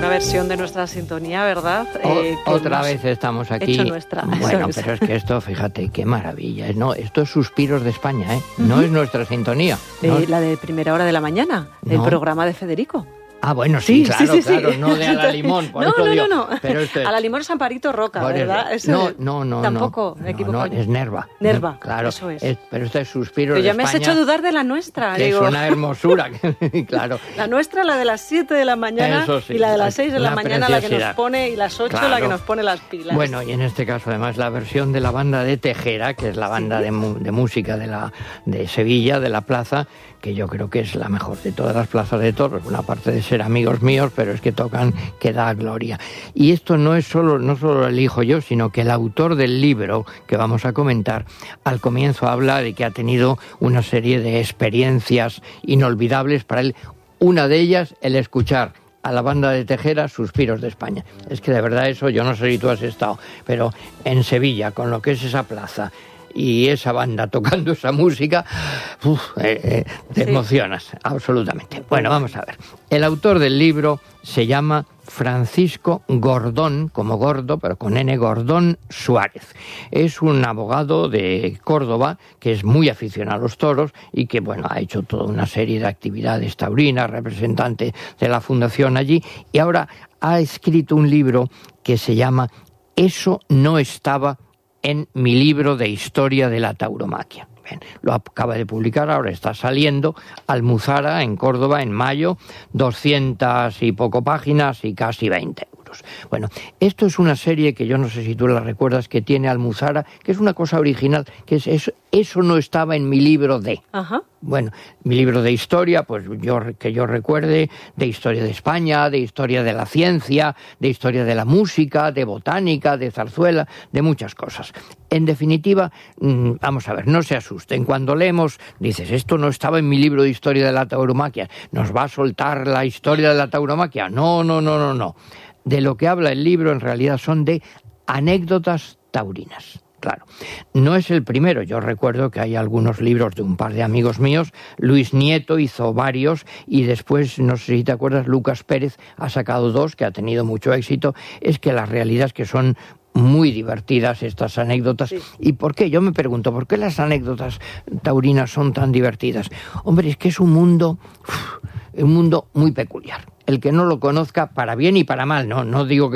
una versión de nuestra sintonía, ¿verdad? Otra vez estamos aquí. Hecho nuestra. Bueno, pero es que esto, fíjate, qué maravilla. No, esto es Suspiros de España, ¿eh? No es nuestra sintonía. ¿no? La de Primera Hora de la Mañana, el programa de Federico. Ah, bueno, sí, claro, no de Ala Limón, por eso digo. No. Pero esto es... Ala Limón es Amparito Roca, ¿verdad? No. Tampoco, me equivoco. No, es Nerva. Nerva, claro. Eso es. Pero esto es Suspiros de España. Pero ya me has hecho dudar de la nuestra, que digo. Es una hermosura, claro. La nuestra, la de las 7 de la mañana, sí, y la de las 6 de la mañana, la que preciosidad. nos pone, y las 8, la que nos pone las pilas. Bueno, y en este caso, además, la versión de la banda de Tejera, que es la banda de música de Sevilla, de la plaza, que yo creo que es la mejor de todas las plazas de toros, una parte de ser amigos míos, pero es que tocan que da gloria. Y esto no solo lo elijo yo, sino que el autor del libro que vamos a comentar, al comienzo habla de que ha tenido una serie de experiencias inolvidables para él. Una de ellas, el escuchar a la banda de Tejera, Suspiros de España. Es que de verdad eso, yo no sé si tú has estado, pero en Sevilla, con lo que es esa plaza, y esa banda tocando esa música, te emocionas, absolutamente. Bueno, vamos a ver. El autor del libro se llama Francisco Gordón, como gordo, pero con N, Gordón Suárez. Es un abogado de Córdoba que es muy aficionado a los toros y que, bueno, ha hecho toda una serie de actividades taurinas, representante de la fundación allí, y ahora ha escrito un libro que se llama Eso no estaba en mi libro de historia de la tauromaquia. Bien, lo acaba de publicar, ahora está saliendo, Almuzara, en Córdoba, en mayo, 200 y poco páginas y casi 20 euros. Bueno, esto es una serie que yo no sé si tú la recuerdas, que tiene Almuzara, que es una cosa original, que es Eso no estaba en mi libro de... Ajá. Bueno, mi libro de historia, pues que yo recuerde, de historia de España, de historia de la ciencia, de historia de la música, de botánica, de zarzuela, de muchas cosas. En definitiva, vamos a ver, no se asusten. Cuando leemos, dices, esto no estaba en mi libro de historia de la tauromaquia, ¿nos va a soltar la historia de la tauromaquia? No. De lo que habla el libro, en realidad, son de anécdotas taurinas. Claro, no es el primero. Yo recuerdo que hay algunos libros de un par de amigos míos. Luis Nieto hizo varios y después, no sé si te acuerdas, Lucas Pérez ha sacado 2 que ha tenido mucho éxito. Es que la realidad es que son muy divertidas estas anécdotas. Sí. ¿Y por qué? Yo me pregunto, ¿por qué las anécdotas taurinas son tan divertidas? Hombre, es que es un mundo muy peculiar. El que no lo conozca, para bien y para mal, no digo que